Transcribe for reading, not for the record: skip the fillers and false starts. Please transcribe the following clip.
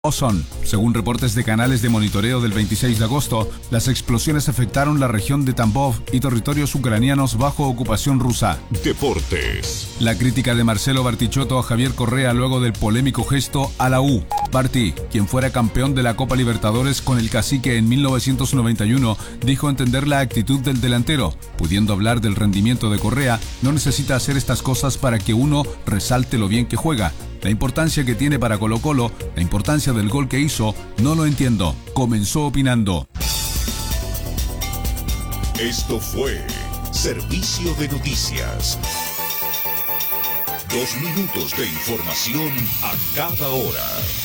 Oson. Según reportes de canales de monitoreo del 26 de agosto, las explosiones afectaron la región de Tambov y territorios ucranianos bajo ocupación rusa. Deportes. La crítica de Marcelo Bartichotto a Javier Correa luego del polémico gesto a la U. Barti, quien fuera campeón de la Copa Libertadores con el Cacique en 1991, dijo entender la actitud del delantero. Pudiendo hablar del rendimiento de Correa, no necesita hacer estas cosas para que uno resalte lo bien que juega. La importancia que tiene para Colo-Colo, la importancia del gol que hizo, no lo entiendo. Comenzó opinando. Esto fue Servicio de Noticias. 2 minutos de información a cada hora.